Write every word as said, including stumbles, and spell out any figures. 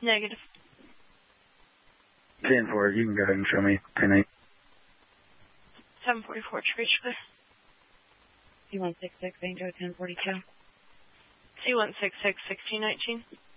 Negative. ten four, you can go ahead and show me ten eight. seven forty-four, Trace clear. C one six six, Banjo ten forty-two. C one six six, sixteen nineteen.